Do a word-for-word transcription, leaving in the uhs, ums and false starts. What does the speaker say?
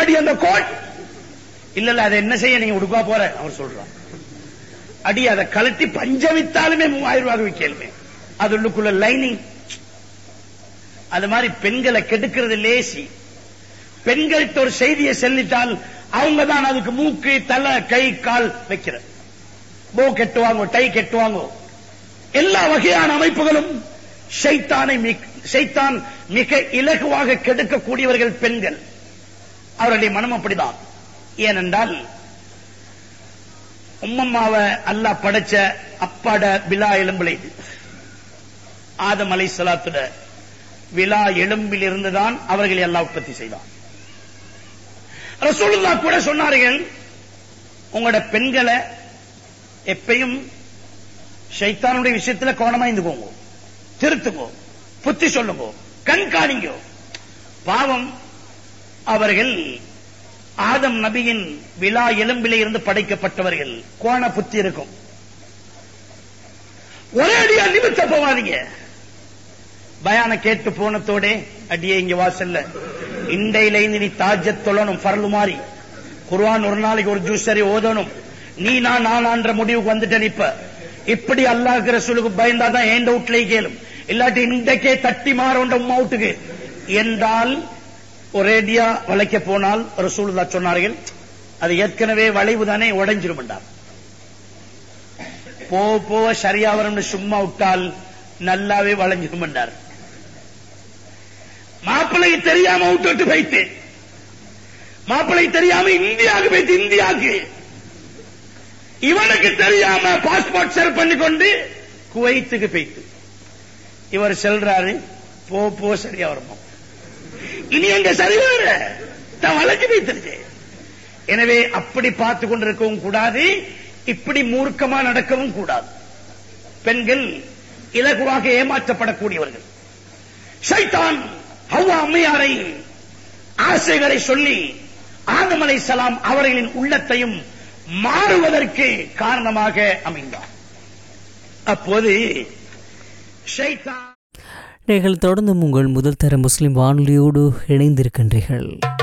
தெரியுமாடி அந்த கோட்? இல்ல இல்ல அதை என்ன செய்ய நீங்க உடுக்கா போற அவர் சொல்றார். அடி அதை கலட்டி பஞ்ச வித்தாலுமே மூவாயிரம் ரூபாய் விற்கலுமே, அது உள்ளுக்குள்ள லைனிங். அது மாதிரி பெண்களை கெடுக்கிறது லேசி. பெண்கள்கிட்ட ஒரு செய்தியை செல்லிட்டால் அவங்க தான் அதுக்கு மூக்கு தலை கை கால் வைக்கிற. போ கெட்டுவாங்க, டை கெட்டுவாங்க. எல்லா வகையான அமைப்புகளும் ஷைத்தானை ஷைத்தான் மிக இலகுவாக கெடுக்கக்கூடியவர்கள் பெண்கள். அவருடைய மனம் அப்படிதான். ஏனென்றால் உம்மம்மாவை அல்லாஹ் படைச்ச அப்பாட விழா எலும்பிலை ஆதம் அலைஹிஸ்ஸலாத்துட விழா எலும்பில் இருந்துதான் அவர்களை அல்லாஹ் உற்பத்தி செய்தான். ரசூலுல்லாஹ் கூட சொன்னார்கள், உங்களோட பெண்களை எப்பயும் ஷைத்தானுடைய விஷயத்துல கவனமா இருந்துக்கோங்க, திருத்துங்கோ, புத்தி சொல்லுங்க, கண்காணிங்க. பாவம் அவர்கள் ஆதம் நபியின் விழா எலும்பிலே இருந்து படைக்கப்பட்டவர்கள், கோண புத்தி இருக்கும். ஒரே அடியா நிமித்த போவாதீங்க. பயான கேட்டு போனத்தோட அடியே இங்க வாசல்ல இண்டையில நீ தாஜத் தொழணும், பரலு மாறி குர்ஆன் ஒரு நாளைக்கு ஒரு ஜூஸ் சரி ஓதணும். நீ நான் நானான்ற முடிவுக்கு வந்துட்டேன். இப்ப இப்படி அல்லாஹ் ரசூலுக்கு பயந்தாதான் ஏண்ட வீட்டுல கேளும், இல்லாட்டி இன்றைக்கே தட்டி மாறோண்ட உம்மா வீட்டுக்கு என்றால் ஒரேடியா வளைக்க போனால் ரசூலுல்லாஹ் சொன்னார்கள், அது ஏற்கனவே வளைவு தானே உடைஞ்சிரும் என்றார். போ போவ சரியா வரும் சும்மா விட்டால் நல்லாவே வளைஞ்சிரும் என்றார். மாப்பிள்ளைக்கு தெரியாம விட்டு வைத்து, மாப்பிள்ளை தெரியாம இந்தியாவுக்கு போய்த்து, இந்தியாவுக்கு இவனுக்கு தெரியாம பாஸ்போர்ட் செல் பண்ணி கொண்டு குவைத்துக்கு போய்த்து இவர் செல்றாரு. போ போ சரியா வருமா, இனி எங்க சரி வர வளைஞ்சு வைத்திருக்கு. எனவே அப்படி பார்த்து கொண்டிருக்கவும் கூடாது, இப்படி மூர்க்கமா நடக்கவும் கூடாது. பெண்கள் இலகுவாக ஏமாற்றப்படக்கூடியவர்கள். ஷைத்தான் ஹவ்வா அம்மையாரை ஆசைகளை சொல்லி ஆதம் அலைஹிஸ்ஸலாம் அவர்களின் உள்ளத்தையும் மாறுவதற்கு காரணமாக அமைந்தார். அப்போது ஷைத்தான். நீங்கள் தொடர்ந்து உங்கள் முதல் தர முஸ்லிம் வானொலியோடு இணைந்திருக்கின்றீர்கள்.